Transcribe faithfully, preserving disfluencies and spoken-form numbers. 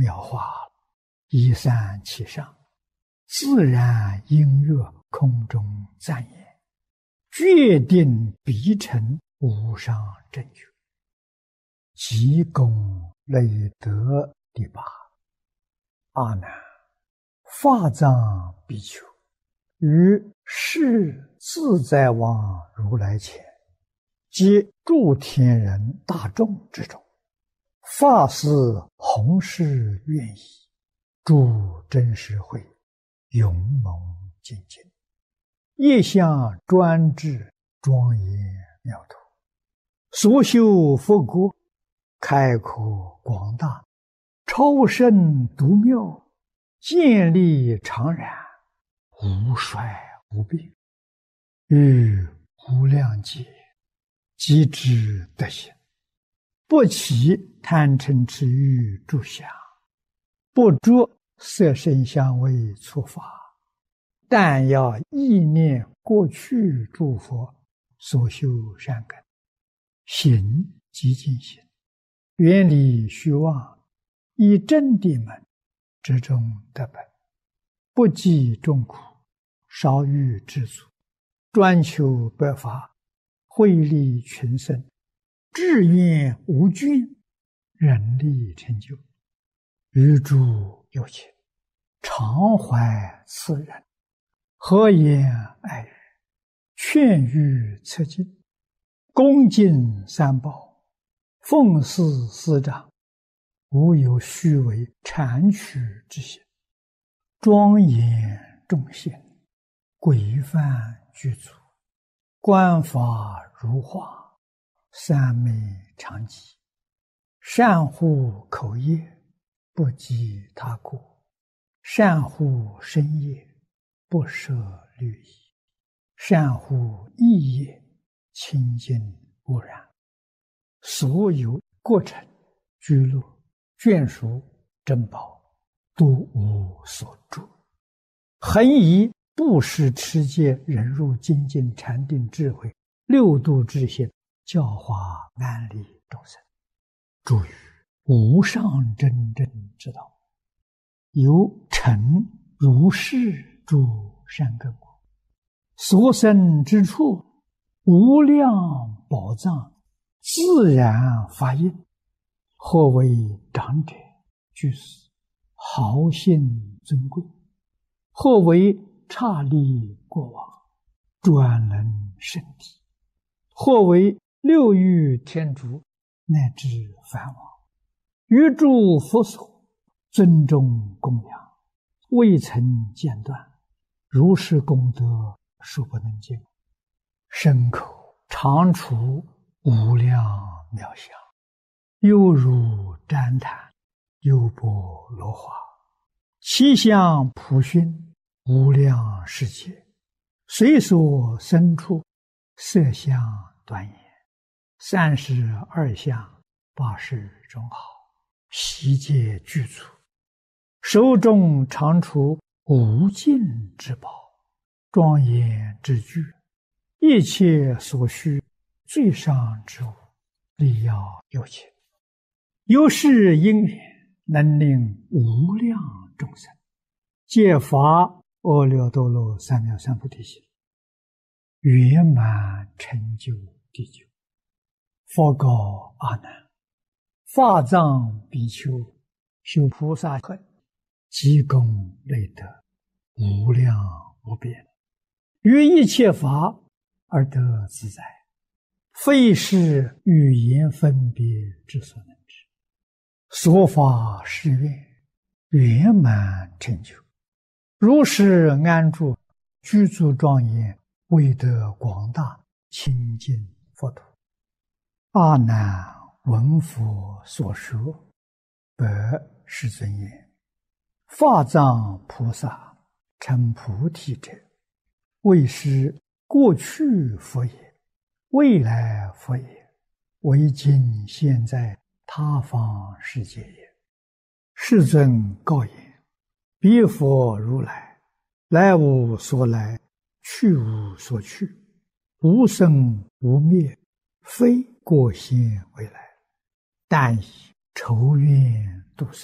妙化，一散其上，自然音乐空中赞言，决定必成无上正觉。积功累德第八。阿难，法藏比丘于世自在王如来前，及诸天人大众之中，发誓弘誓愿意，诸真实会勇猛精进，业相专制庄严妙土，所修佛国开阔广大，超胜独妙，建立常然，无衰无病，于无量劫即知德行，不起贪嗔痴欲诸相，不着色声香味触法，但要意念过去诸佛所修善根，行即净行，远离虚妄，以真谛门之中得本，不计众苦，少欲知足，专求白法，惠利群生，志愿无倦，人力成就，于诸有情常怀慈仁，和颜爱语，劝喻策进，恭敬三宝，奉事师长，无有虚伪谄曲之行，庄严众贤，规范具足，观法如画，三昧常寂，善护口业，不积他过，善护身业，不舍律仪，善护意业，清净无染，所有过程居乐眷属珍宝，都无所著，恒以布施持戒忍辱精进禅定智慧六度之心，教化安利众生，诸于无上真正之道，有成如是诸善根果，所生之处无量宝藏，自然发应，或为长者居士，豪信尊贵，或为刹利过往，专能圣体，或为六欲天竺，乃至梵王，于诸佛所尊重供养，未曾间断，如是功德数不能尽，身口常处无量妙相，犹如旃檀，优波罗花，其相普熏，无量世界，随所生处，色相端严，三十二相，八十种好，悉皆具足，手中常处无尽之宝，庄严之具，一切所需最上之物，力要有情，有是因缘，能令无量众生皆发阿耨多罗三藐三菩提心，圆满成就地久。佛告阿难，法藏比丘修菩萨恨，积功累德，无量无边，于一切法而得自在，非是语言分别之所能知，所发誓愿，圆满成就，如是安住，居住庄严，为得广大清净佛土。阿难闻佛所说，白世尊言：法藏菩萨成菩提者，为是过去佛也，未来佛也，为今现在他方世界也。世尊告言：彼佛如来，来无所来，去无所去，无生无灭，非过现未来，但以愁愿度生。